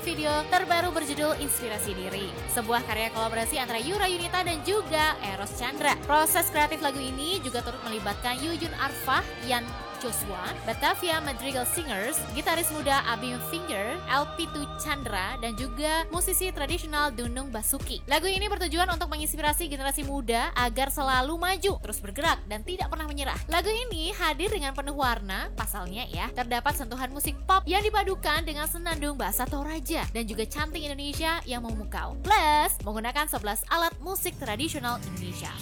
video terbaru berjudul Inspirasi Diri, sebuah karya kolaborasi antara Yura Yunita dan juga Eros Chandra. Proses kreatif lagu ini juga turut melibatkan Yujun Arfah, Yan Joshua, Batavia Madrigal Singers, gitaris muda Abim Finger, LP2 Chandra, dan juga musisi tradisional Dunung Basuki. Lagu ini bertujuan untuk menginspirasi generasi muda agar selalu maju, terus bergerak, dan tidak pernah menyerah. Lagu ini hadir dengan penuh warna, pasalnya ya, terdapat sentuhan musik pop yang dipadukan dengan senandung bahasa Toraja dan juga cantik Indonesia yang memukau. Plus, menggunakan 11 alat musik tradisional Indonesia.